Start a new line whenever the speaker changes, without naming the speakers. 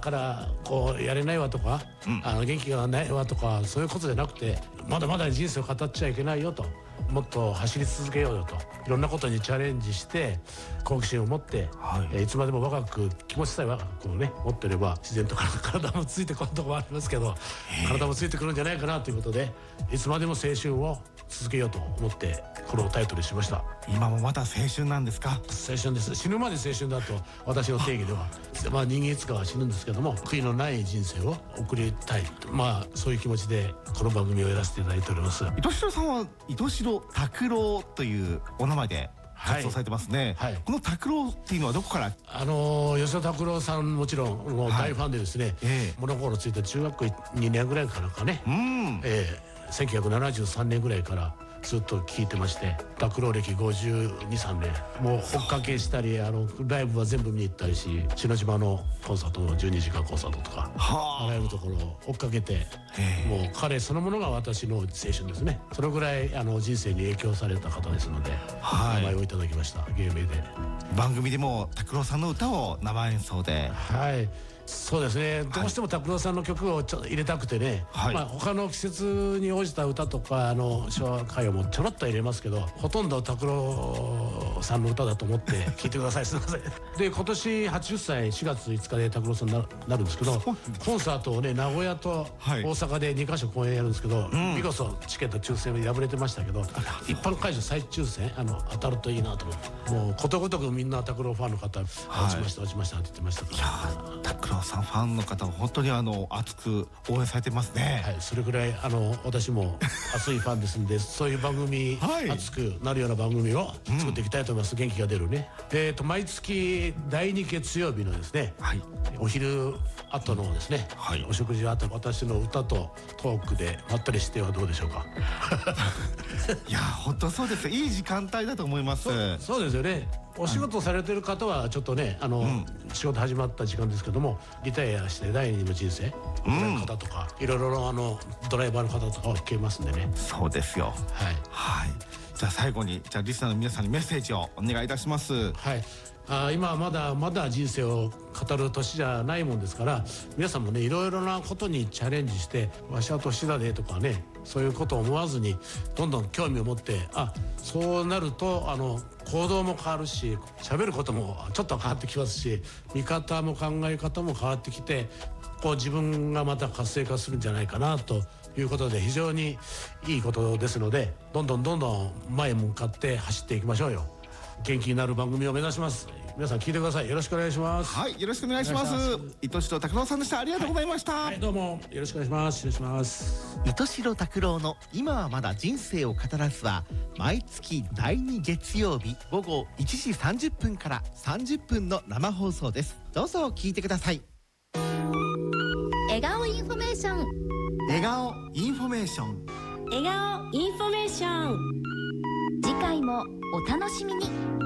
からこうやれないわとか、元気がないわとか、そういうことじゃなくて、まだまだ人生を語っちゃいけないよと、もっと走り続けようよと、いろんなことにチャレンジして好奇心を持って、いつまでも若く、気持ちさえ若くね持ってれば自然と体もついてくるところもありますけど、体もついてくるんじゃないかなということで、いつまでも青春を続けようと思ってこのタイトルにしました。
今もまだ青春なんですか？
青春です。死ぬまで青春だと私の定義では人間いつかは死ぬんですけども、悔いのない人生を送りたい、そういう気持ちでこの番組をやらせていただいております。
糸代さんは糸代拓郎というお名前で活動されてますね。この拓郎っていうのはどこから？
吉田拓郎さんもちろんもう大ファンでですね、物心ついた中学校2年ぐらいからかね、1973年ぐらいからずっと聴いてまして、拓郎歴52、3年もう追っかけしたり、ライブは全部見に行ったりし、篠島のコンサートの12時間コンサートとか、あらゆるところを追っかけて、もう彼そのものが私の青春ですね。そのぐらい人生に影響された方ですので、名前をいただきました。芸名で
番組でも拓郎さんの歌を生演奏で。
そうですね、どうしても拓郎さんの曲をちょっと入れたくてね、他の季節に応じた歌とか昭和歌謡もちょろっと入れますけど、ほとんど拓郎さんの歌だと思って聴いてください。すいません。で、今年80歳4月5日で拓郎さんになるんですけど、コンサートをね、名古屋と大阪で2カ所公演やるんですけど、見事チケット抽選で敗れてましたけど、一般会場再抽選当たるといいなと思って、もうことごとくみんな拓郎ファンの方落ちました落ちましたって言ってましたから。
拓郎さんファンの方は本当に熱く応援されてますね。
それぐらい私も熱いファンですんで、そういう番組、熱くなるような番組を作っていきたいと思います。元気が出るね。毎月第2月曜日のですね、お昼後のですね、お食事後、私の歌とトークでまったりしてはどうでしょうか。
いや本当そうです。いい時間帯だと思います。
そうですよね。お仕事されてる方はちょっとね、仕事始まった時間ですけども、リタイアして第二の人生の方とか、いろいろドライバーの方とかは聞けますんでね。
そうですよ。じゃあ最後にリスナーの皆さんにメッセージをお願いいたします。
今はまだ人生を語る年じゃないもんですから、皆さんもね、いろいろなことにチャレンジして、わしは年だでとかね、そういうことを思わずにどんどん興味を持って、そうなると行動も変わるし、喋ることもちょっと変わってきますし、見方も考え方も変わってきて、自分がまた活性化するんじゃないかなということで、非常にいいことですので、どんどん前向かって走っていきましょうよ。元気になる番組を目指します。皆さん聞いてください。よろしくお願いします。
よろしくお願いします。糸代拓郎さんでした。ありがとうございました。
どうもよろしくお願いします。失礼します。
糸代拓郎の今はまだ人生を語らずは、毎月第2月曜日午後1時30分から30分の生放送です。どうぞ聞いてください。
笑顔インフォメーション、
笑顔インフォメーション、
笑顔インフォメーション。次回もお楽しみに。